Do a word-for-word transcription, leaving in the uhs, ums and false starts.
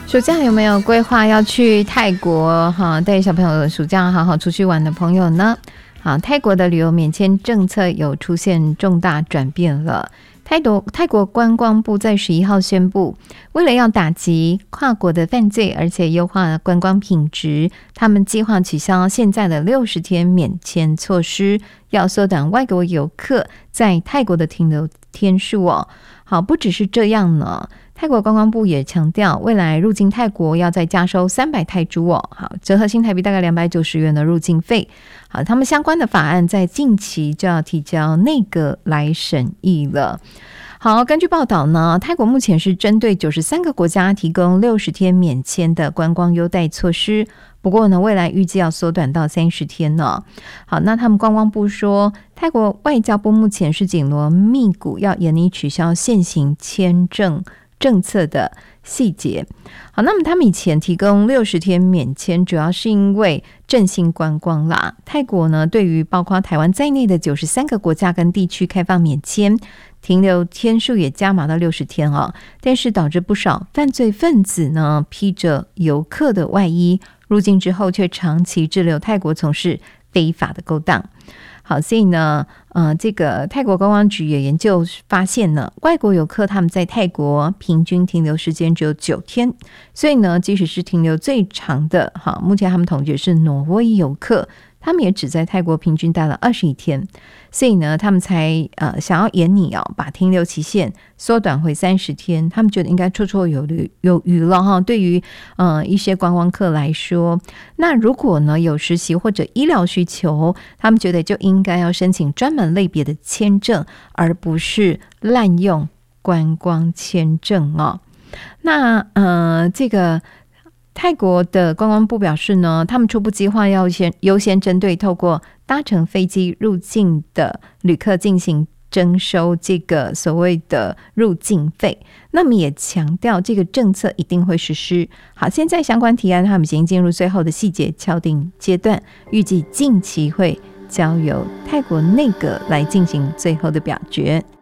暑假有没有规划要去泰国哈？带小朋友暑假好好出去玩的朋友呢？好，泰国的旅游免签政策有出现重大转变了。泰国泰国观光部在十一号宣布，为了要打击跨国的犯罪，而且优化观光品质，他们计划取消现在的六十天免签措施，要缩短外国游客在泰国的停留天数哦。好，不只是这样呢，泰国观光部也强调，未来入境泰国要再加收三百泰铢哦，好，折合新台币大概两百九十元的入境费。好，他们相关的法案在近期就要提交内阁来审议了。好，根据报道呢，泰国目前是针对九十三个国家提供六十天免签的观光优待措施，不过呢，未来预计要缩短到三十天呢。好，那他们观光部说，泰国外交部目前是紧锣密鼓要严厉取消现行签证政策的细节。好，那么他们以前提供六十天免签，主要是因为振兴观光啦。泰国呢，对于包括台湾在内的九十三个国家跟地区开放免签，停留天数也加码到六十天哦。但是导致不少犯罪分子呢，披着游客的外衣入境之后，却长期滞留泰国从事非法的勾当。好，所以呢，呃，这个泰国观光局也研究发现呢，外国游客他们在泰国平均停留时间只有九天，所以呢，即使是停留最长的，好，目前他们统计是挪威游客，他们也只在泰国平均待了二十一天，所以呢，他们才呃想要严拟哦，把停留期限缩短回三十天。他们觉得应该绰绰有余有余了哈。对于呃一些观光客来说，那如果呢有实习或者医疗需求，他们觉得就应该要申请专门类别的签证，而不是滥用观光签证哦。那呃这个。泰国的观光部表示呢，他们初步计划要先优先针对透过搭乘飞机入境的旅客进行征收这个所谓的入境费，那么也强调这个政策一定会实施。好，现在相关提案他们已经进入最后的细节敲定阶段，预计近期会交由泰国内阁来进行最后的表决。